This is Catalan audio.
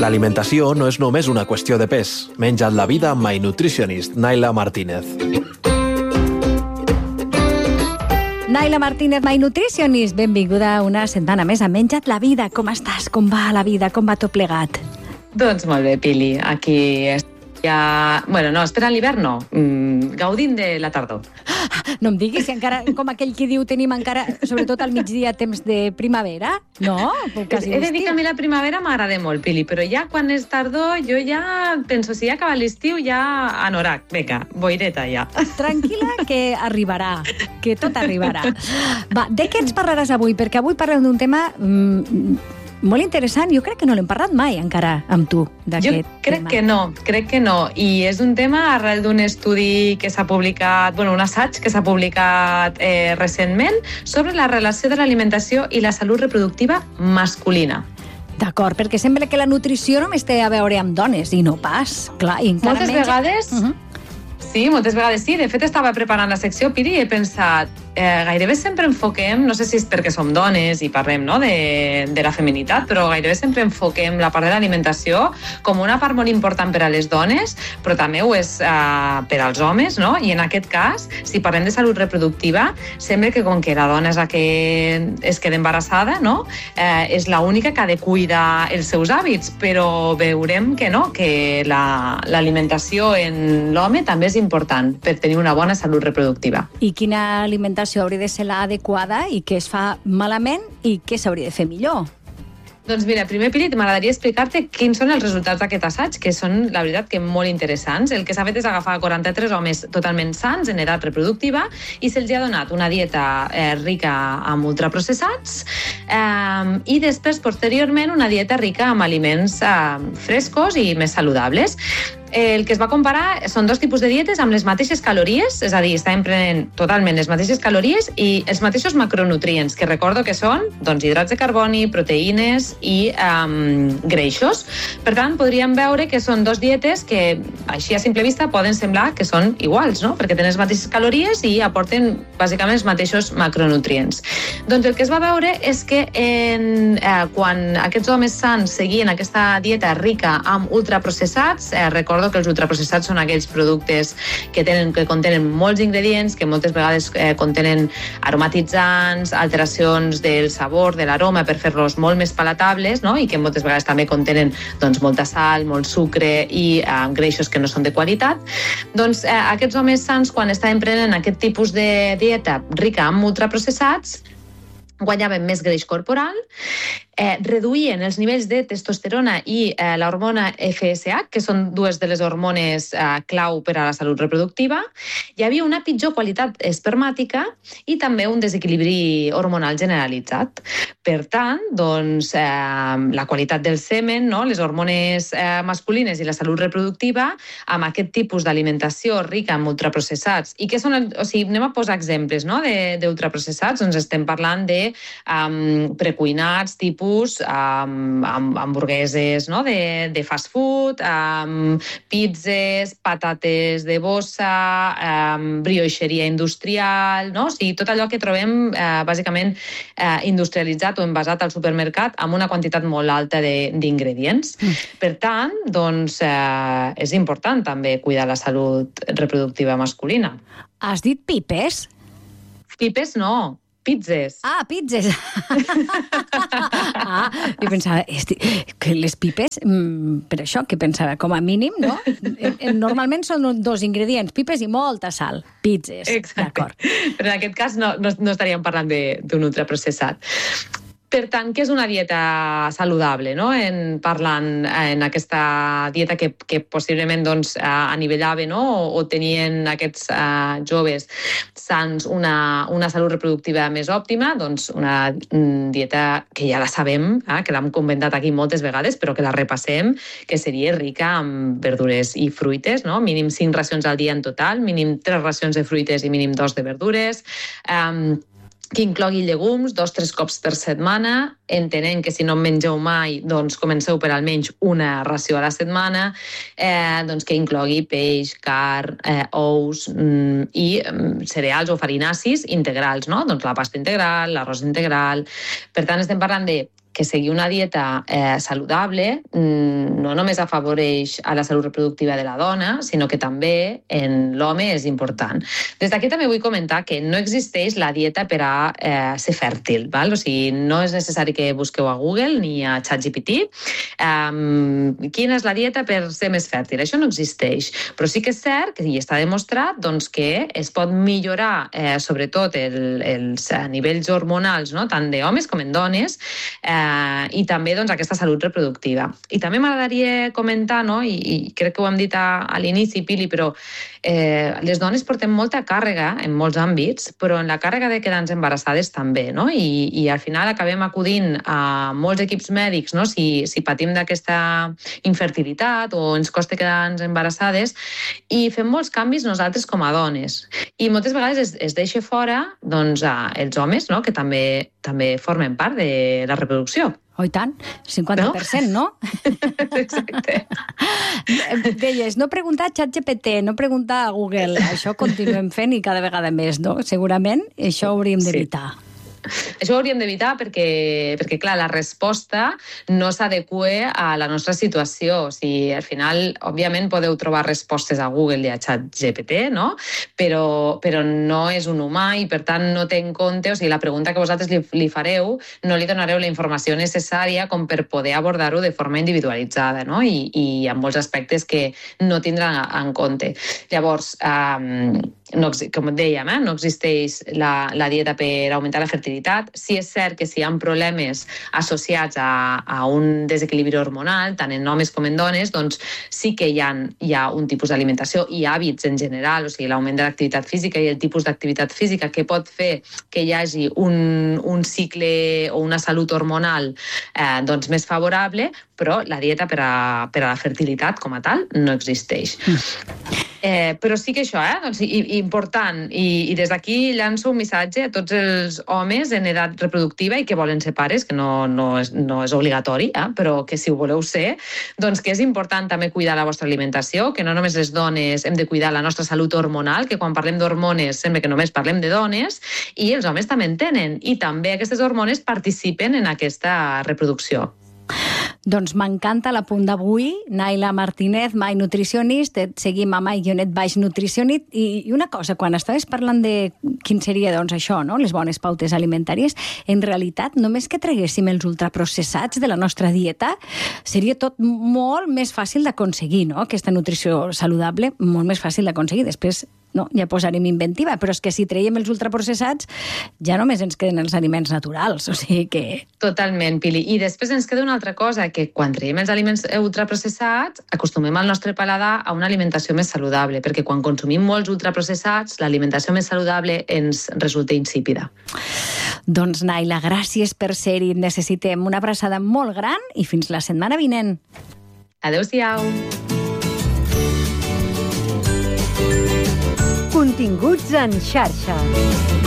L'alimentació no és només una qüestió de pes. Menja't la vida amb My Nutritionist, Naila Martínez. Naila Martínez, My Nutritionist, benvinguda una setmana més a Menja't la vida. Com estàs? Com va la vida? Com va tot plegat? Doncs molt bé, Pili. Aquí ja... Bueno, no, esperant l'hivern no. Gaudint de la tardor. No em diguis si encara, com aquell qui diu, tenim encara, sobretot al migdia, temps de primavera? No? Quasi He de dir que a mi la primavera m'agrada molt, Pili, però ja quan és tardor jo ja penso, si ja acaba l'estiu, ja anorac, vinga, boireta ja. Tranquil·la que arribarà, que tot arribarà. Va, de què ens parlaràs avui? Perquè avui parlem d'un tema molt interessant. Jo crec que no l'hem parlat mai encara amb tu d'aquest tema. Crec que no. I és un tema arrel d'un estudi que s'ha publicat, un assaig que s'ha publicat recentment sobre la relació de l'alimentació i la salut reproductiva masculina. D'acord, perquè sembla que la nutrició només té a veure amb dones, i no pas. Clar, i encara moltes vegades sí. De fet, estava preparant la secció, Piri, i he pensat, gairebé sempre enfoquem, no sé si és perquè som dones i parlem de la feminitat, però gairebé sempre enfoquem la part de l'alimentació com una part molt important per a les dones, però també ho és per als homes, no? I en aquest cas, si parlem de salut reproductiva, sembla que com que la dona és la que es queda embarassada, no? És l'única que ha de cuidar els seus hàbits, però veurem que no, que l'alimentació en l'home també és important per tenir una bona salut reproductiva. I quina alimentació hauria de ser l'adequada i què es fa malament i què s'hauria de fer millor? Doncs mira, primer, Pili, m'agradaria explicar-te quins són els resultats d'aquest assaig, que són, la veritat, que molt interessants. El que s'ha fet és agafar 43 homes totalment sans en edat reproductiva i se'ls ha donat una dieta rica amb ultraprocessats i després, posteriorment, una dieta rica amb aliments frescos i més saludables. El que es va comparar són dos tipus de dietes amb les mateixes calories, és a dir, estàvem prenent totalment les mateixes calories i els mateixos macronutrients, que recordo que són hidrats de carboni, proteïnes i greixos. Per tant, podríem veure que són dos dietes que, així a simple vista, poden semblar que són iguals, no? Perquè tenen les mateixes calories i aporten bàsicament els mateixos macronutrients. Doncs el que es va veure és que quan aquests homes sans seguien aquesta dieta rica amb ultraprocessats, recordo que els ultraprocessats són aquells productes que contenen molts ingredients, que moltes vegades contenen aromatitzants, alteracions del sabor, de l'aroma, per fer-los molt més palatables, no? I que moltes vegades també contenen molta sal, molt sucre i greixos que no són de qualitat. Doncs aquests homes sans, quan estaven prenent aquest tipus de dieta rica amb ultraprocessats, guanyaven més greix corporal, reduïen els nivells de testosterona i l'hormona FSH, que són dues de les hormones clau per a la salut reproductiva. Hi havia una pitjor qualitat espermàtica i també un desequilibri hormonal generalitzat. Per tant, la qualitat del semen, no? Les hormones masculines i la salut reproductiva, amb aquest tipus d'alimentació rica en ultraprocessats. I què són? Anem a posar exemples, no? D'ultraprocessats. Estem parlant de precuinats, tipus hamburgueses, no? De fast food, pizzas, patates de bossa, brioixeria industrial, no? O sigui, tot allò que trobem bàsicament industrialitzat o envasat al supermercat amb una quantitat molt alta d'ingredients. Per tant, és important també cuidar la salut reproductiva masculina. Has dit pipes? Pipes no. Pizzas. Ah, pizzas. Jo pensava, que les pipes, per això, que pensava, com a mínim, no? Normalment són dos ingredients, pipes i molta sal. Pizzas, d'acord. Però en aquest cas no estaríem parlant d'un ultraprocessat. Per tant, què és una dieta saludable, no? Parlant en aquesta dieta que possiblement anivellava, no? O tenien aquests joves sans una salut reproductiva més òptima, una dieta que ja la sabem, que l'hem comentat aquí moltes vegades, però que la repassem, que seria rica en verdures i fruites, no? Mínim 5 racions al dia en total, mínim 3 racions de fruites i mínim 2 de verdures, que inclogui llegums 2-3 cops per setmana, entenent que si no en mengeu mai, comenceu per almenys una ració a la setmana, que inclogui peix, carn, ous i cereals o farinacis integrals, no? La pasta integral, l'arròs integral. Per tant, estem parlant de que seguir una dieta saludable no només afavoreix a la salut reproductiva de la dona, sinó que també en l'home és important. Des d'aquí també vull comentar que no existeix la dieta per a ser fèrtil, val? O sigui, no és necessari que busqueu a Google ni a ChatGPT quina és la dieta per ser més fèrtil. Això no existeix, però sí que és cert i està demostrat doncs, que es pot millorar sobretot els nivells hormonals, no? Tant d'homes com en dones, i també doncs, aquesta salut reproductiva. I també m'agradaria comentar, no? I crec que ho hem dit a l'inici, Pili, però les dones portem molta càrrega en molts àmbits, però en la càrrega de quedar-nos embarassades també, no? I al final acabem acudint a molts equips mèdics, no? Si patim d'aquesta infertilitat o ens costa quedar-nos embarassades, i fem molts canvis nosaltres com a dones. I moltes vegades es deixa fora doncs, els homes, no? Que també formen part de la reproducció. Oh, i tant, 50%, no? Exacte. Deies, no preguntar a ChatGPT, no preguntar a Google. Això continuem fent i cada vegada més, no? Segurament això ho hauríem d'evitar. Això ho hauríem d'evitar perquè, clar, la resposta no s'adequa a la nostra situació. O sigui, al final, òbviament, podeu trobar respostes a Google i a ChatGPT, no? Però no és un humà i, per tant, no té en compte, o sigui, la pregunta que vosaltres li fareu no li donareu la informació necessària com per poder abordar-ho de forma individualitzada, no? I amb molts aspectes que no tindran en compte. Llavors, com et dèiem, no existeix la dieta per augmentar la fertilitat. Sí és cert que si hi ha problemes associats a un desequilibri hormonal, tant en homes com en dones, doncs sí que hi ha un tipus d'alimentació i hàbits en general, o sigui, l'augment de l'activitat física i el tipus d'activitat física que pot fer que hi hagi un cicle o una salut hormonal doncs més favorable, però la dieta per a la fertilitat com a tal no existeix. Però sí que això, doncs, important, i des d'aquí llanço un missatge a tots els homes en edat reproductiva i que volen ser pares, que no és obligatori, però que si ho voleu ser, doncs que és important també cuidar la vostra alimentació, que no només les dones hem de cuidar la nostra salut hormonal, que quan parlem d'hormones sembla que només parlem de dones, i els homes també en tenen, i també aquestes hormones participen en aquesta reproducció. Doncs m'encanta l'apunt d'avui. Naila Martínez, My Nutritionist, et seguim a My-Nutritionist. I una cosa, quan estaves parlant de quin seria doncs, això, no? Les bones pautes alimentàries, en realitat, només que traguéssim els ultraprocessats de la nostra dieta, seria tot molt més fàcil d'aconseguir, no? Aquesta nutrició saludable, molt més fàcil d'aconseguir. Després ja posarem inventiva, però és que si traiem els ultraprocessats ja només ens queden els aliments naturals, o sigui que... Totalment, Pili. I després ens queda una altra cosa, que quan traiem els aliments ultraprocessats acostumem el nostre paladar a una alimentació més saludable, perquè quan consumim molts ultraprocessats l'alimentació més saludable ens resulta insípida. Doncs Naila, gràcies per ser-hi. Necessitem una abraçada molt gran i fins la setmana vinent. Adéu-siau. Continguts en xarxa.